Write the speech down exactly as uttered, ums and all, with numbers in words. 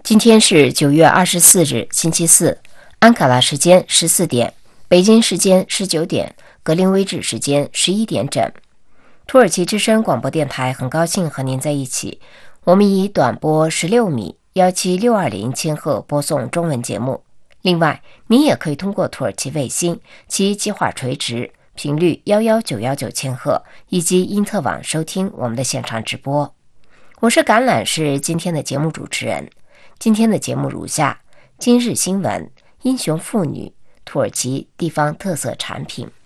今天是九月二十四日，星期四，安卡拉时间十四点，北京时间十九点，格林威治时间十一点整。土耳其之声广播电台很高兴和您在一起，我们以短波十六米一七六二零千赫播送中文节目。另外，您也可以通过土耳其卫星，其计划垂直频率一一九一九千赫，以及因特网收听我们的现场直播。我是橄榄是今天的节目主持人。今天的节目如下：今日新闻、英雄妇女、土耳其地方特色产品。